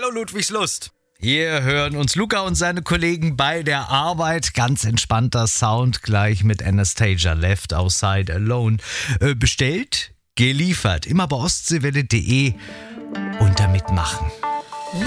Hallo Ludwigslust. Hier hören uns Luca und seine Kollegen bei der Arbeit. Ganz entspannter Sound gleich mit Anastasia Left Outside Alone. Bestellt, geliefert. Immer bei ostseewelle.de und damit machen.